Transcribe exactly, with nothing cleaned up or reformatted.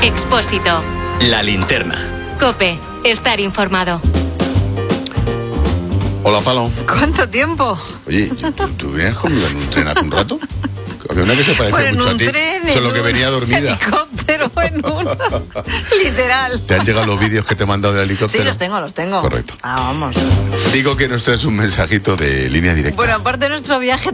Expósito. La linterna. COPE. Estar informado. Hola, Palo. ¿Cuánto tiempo? Oye, ¿tú, tú venías conmigo en un tren hace un rato? Había una que se parecía Bueno, en mucho un a ti, tren, solo en que un venía dormida. helicóptero, en un... Literal. ¿Te han llegado los vídeos que te he mandado del helicóptero? Sí, los tengo, los tengo. Correcto. Ah, vamos. Digo que nos traes un mensajito de línea directa. Bueno, aparte de nuestro viaje